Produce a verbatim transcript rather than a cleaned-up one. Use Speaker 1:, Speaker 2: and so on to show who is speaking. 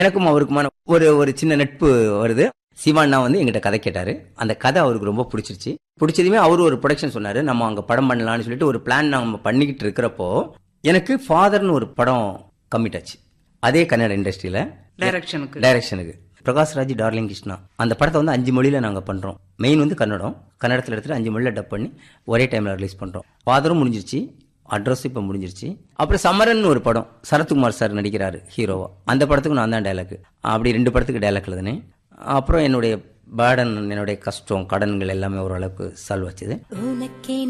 Speaker 1: எனக்கும் அவருக்குமான ஒரு ஒரு சின்ன நட்பு வருது. சிவாண்ணா வந்து எங்கிட்ட கதை கேட்டாரு. அந்த கதை அவருக்கு ரொம்ப பிடிச்சிருச்சு. பிடிச்சதுமே அவரு ஒரு ப்ரொடக்ஷன் சொன்னாரு. நம்ம அங்க படம் பண்ணலாம்னு சொல்லிட்டு ஒரு பிளான் நம்ம பண்ணிக்கிட்டு இருக்கிறப்போ எனக்கு ஃபாதர்னு ஒரு படம் கமிட் ஆச்சு. அதே கன்னட இண்டஸ்ட்ரியில
Speaker 2: டைரக்ஷனுக்கு
Speaker 1: டைரக்ஷனுக்கு பிரகாஷ்ராஜ் டார்லிங் கிருஷ்ணா அந்த படத்தை வந்து அஞ்சு மொழியில நாங்க பண்றோம். மெயின் வந்து கன்னடம், கன்னடத்தில் எடுத்துட்டு அஞ்சு மொழியில டப் பண்ணி ஒரே டைம்ல ரிலீஸ் பண்றோம். ஃபாதரும் முடிஞ்சிருச்சு, அட்ரஸ் இப்ப முடிஞ்சிருச்சு. அப்புறம் சமரன் ஒரு படம் சரத்குமார் சார் நடிக்கிறாரு ஹீரோவா. அந்த படத்துக்கு நான் தான் டைலாக். அப்படி ரெண்டு படத்துக்கு டைலாக் எழுதுனேன். அப்புறம் என்னுடைய பேர்டன், என்னுடைய கஷ்டம், கடன்கள் எல்லாமே ஓரளவுக்கு சால்வ் ஆச்சுது.